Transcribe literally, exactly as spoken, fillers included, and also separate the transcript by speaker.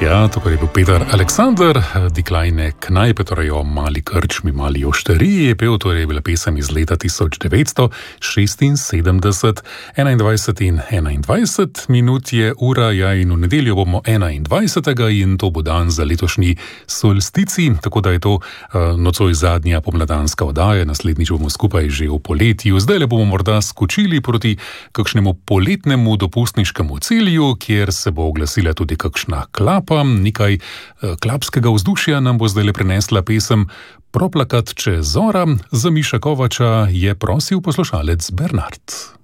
Speaker 1: Ja, to je bil Peter Aleksander, Die kleine Kneipe, torej o mali krčmi, mali ošteriji, je pel, torej je bila pesem iz leta tisoč devetsto šestinsedemdeset, enaindvajset in enaindvajset minut je ura, ja, in v nedeljo bomo enaindvajsetega in to bo dan za letošnji solstici, tako da je to uh, nocoj zadnja pomladanska oddaja, naslednjič bomo skupaj že v poletju, zdaj le bomo morda skočili proti kakšnemu poletnemu dopustniškemu cilju, kjer se bo oglasila tudi kakšna klapa. Nekaj klapskega vzdušja nam bo zdaj le prinesla pesem Proplakat če zora, za Miša Kovača je prosil poslušalec Bernard.